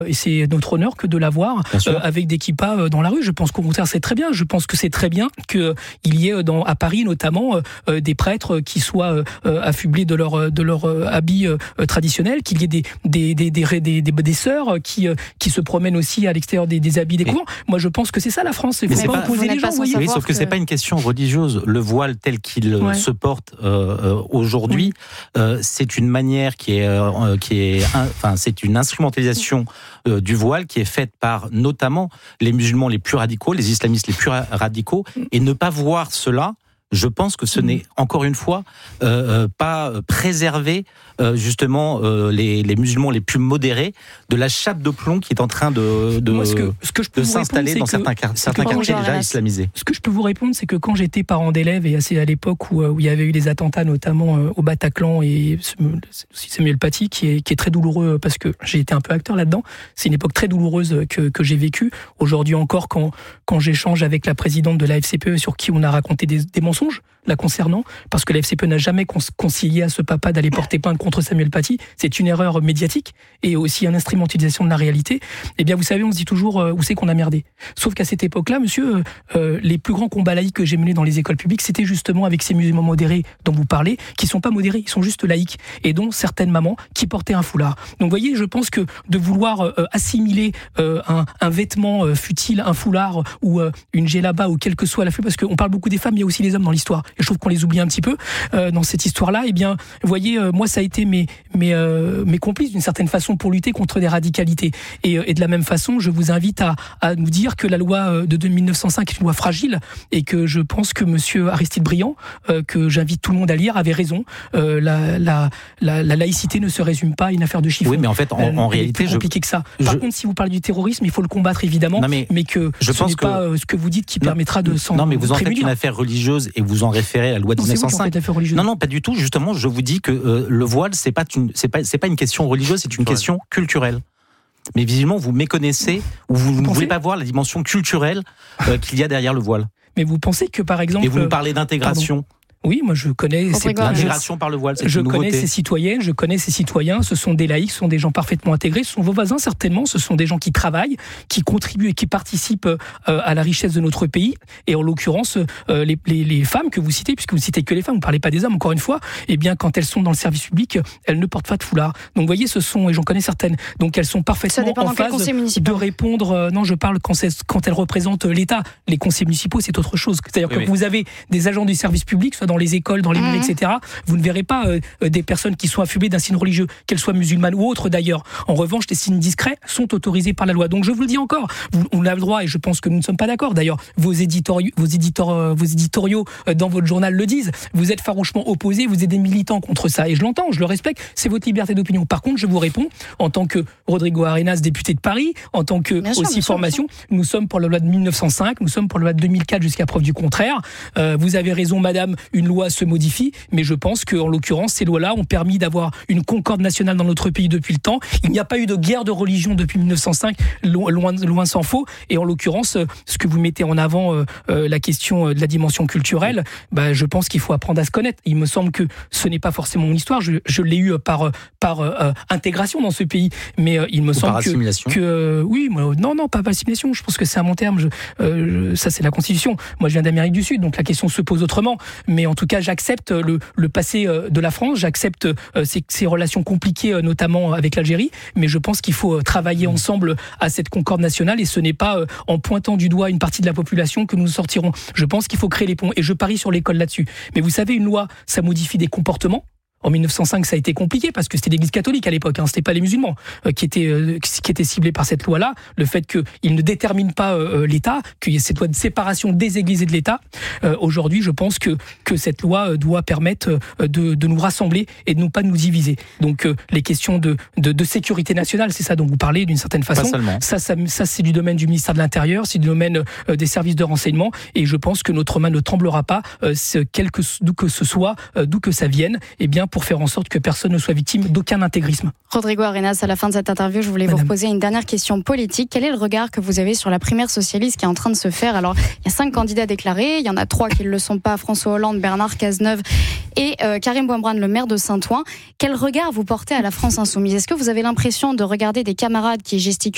Et c'est notre honneur que de l'avoir avec des kippas dans la rue. Je pense qu'au contraire, c'est très bien. Je pense que c'est très bien qu'il y ait à Paris notamment des prêtres qui soient affublés de leur habit traditionnel, qu'il y ait des sœurs qui se promènent aussi à l'extérieur des habits des couvents. Moi, je pense que c'est ça la France. Il faut pas opposer les gens. Oui, sauf que c'est pas une question religieuse. Le voile tel qu'il se porte aujourd'hui, c'est une manière c'est une instrumentalisation du voile qui est faite par notamment les musulmans les plus radicaux, les islamistes les plus radicaux, et ne pas voir cela, je pense que ce n'est encore une fois pas préserver justement les musulmans les plus modérés de la chape de plomb qui est en train de s'installer dans certains quartiers déjà islamisés. Ce que je peux vous répondre, c'est que quand j'étais parent d'élèves, et à l'époque où il y avait eu les attentats notamment au Bataclan et Samuel Paty, qui est très douloureux parce que j'ai été un peu acteur là-dedans, c'est une époque très douloureuse que j'ai vécue. Aujourd'hui encore, quand j'échange avec la présidente de la FCPE sur qui on a raconté des mensonges la concernant, parce que la FCPE n'a jamais conseillé à ce papa d'aller porter plainte contre Samuel Paty, c'est une erreur médiatique et aussi une instrumentalisation de la réalité. Eh bien, vous savez, on se dit toujours où c'est qu'on a merdé. Sauf qu'à cette époque-là, monsieur, les plus grands combats laïques que j'ai menés dans les écoles publiques, c'était justement avec ces musulmans modérés dont vous parlez, qui sont pas modérés, ils sont juste laïques, et dont certaines mamans qui portaient un foulard. Donc, vous voyez, je pense que de vouloir assimiler un vêtement futile, un foulard ou une djellaba ou quel que soit l'afflux, parce qu'on parle beaucoup des femmes, il y a aussi les hommes dans l'histoire. Et je trouve qu'on les oublie un petit peu dans cette histoire-là. Eh bien, vous voyez, moi, ça a été mes complices d'une certaine façon pour lutter contre des radicalités. Et de la même façon, je vous invite à nous dire que la loi de 1905 est une loi fragile et que je pense que monsieur Aristide Briand, que j'invite tout le monde à lire, avait raison. La laïcité ne se résume pas à une affaire de chiffres. Oui, mais en fait, en réalité, c'est compliqué que ça. Par contre, si vous parlez du terrorisme, il faut le combattre évidemment, mais que ce n'est pas ce que vous dites qui permettra de s'en prémunir. Non, mais vous en faites une affaire religieuse et vous en référez à la loi de 1905. Non, pas du tout. Justement, je vous dis que le voile, c'est pas une question religieuse, c'est une question culturelle. Mais visiblement, vous méconnaissez ou vous ne voulez pas voir la dimension culturelle qu'il y a derrière le voile. Mais vous pensez que, par exemple... Et vous nous parlez d'intégration. Oui, moi je connais l'intégration par le voile, c'est une nouveauté. Connais ces citoyennes, je connais ces citoyens, ce sont des laïcs, ce sont des gens parfaitement intégrés, ce sont vos voisins certainement, ce sont des gens qui travaillent, qui contribuent et qui participent à la richesse de notre pays, et en l'occurrence les femmes que vous citez, puisque vous citez que les femmes, vous ne parlez pas des hommes encore une fois, eh bien quand elles sont dans le service public, elles ne portent pas de foulard. Donc vous voyez, et j'en connais certaines, donc elles sont parfaitement en phase de répondre, non je parle quand elles représentent l'État, les conseils municipaux c'est autre chose, c'est-à-dire que vous avez des agents du service public, soit dans les écoles, dans les mairies, etc. Vous ne verrez pas des personnes qui sont affublées d'un signe religieux, qu'elles soient musulmanes ou autres d'ailleurs. En revanche, les signes discrets sont autorisés par la loi. Donc je vous le dis encore, on a le droit, et je pense que nous ne sommes pas d'accord. D'ailleurs, vos éditoriaux dans votre journal le disent. Vous êtes farouchement opposés, vous êtes des militants contre ça. Et je l'entends, je le respecte, c'est votre liberté d'opinion. Par contre, je vous réponds, en tant que Rodrigo Arenas, député de Paris, en tant que formation, nous sommes pour la loi de 1905, nous sommes pour la loi de 2004 jusqu'à preuve du contraire. Vous avez raison, madame, une loi se modifie, mais je pense qu'en l'occurrence, ces lois-là ont permis d'avoir une concorde nationale dans notre pays depuis le temps. Il n'y a pas eu de guerre de religion depuis 1905, loin s'en faut. Et en l'occurrence, ce que vous mettez en avant, la question de la dimension culturelle, je pense qu'il faut apprendre à se connaître. Il me semble que ce n'est pas forcément mon histoire. Je l'ai eu par intégration dans ce pays, mais il me semble que oui, non, pas par assimilation. Je pense que c'est un bon terme. Ça, c'est la Constitution. Moi, je viens d'Amérique du Sud, donc la question se pose autrement. Mais en tout cas, j'accepte le passé de la France, j'accepte ces relations compliquées, notamment avec l'Algérie, mais je pense qu'il faut travailler ensemble à cette concorde nationale, et ce n'est pas en pointant du doigt une partie de la population que nous sortirons. Je pense qu'il faut créer les ponts, et je parie sur l'école là-dessus. Mais vous savez, une loi, ça modifie des comportements. En 1905, ça a été compliqué parce que c'était l'Église catholique à l'époque, c'était pas les musulmans qui étaient ciblés par cette loi-là. Le fait qu'ils ne déterminent pas l'État, qu'il y ait cette loi de séparation des Églises et de l'État. Aujourd'hui, je pense que cette loi doit permettre de nous rassembler et de ne pas nous diviser. Donc les questions de sécurité nationale, c'est ça dont vous parlez d'une certaine façon. Ça c'est du domaine du ministère de l'Intérieur, c'est du domaine des services de renseignement, et je pense que notre main ne tremblera pas, d'où que ce soit, d'où que ça vienne, et bien pour faire en sorte que personne ne soit victime d'aucun intégrisme. Rodrigo Arenas, à la fin de cette interview, je voulais vous reposer une dernière question politique. Quel est le regard que vous avez sur la primaire socialiste qui est en train de se faire ? Alors, il y a 5 candidats déclarés, il y en a 3 qui ne le sont pas, François Hollande, Bernard Cazeneuve et Karim Bouamrane, le maire de Saint-Ouen. Quel regard vous portez à la France insoumise ? Est-ce que vous avez l'impression de regarder des camarades qui gesticulent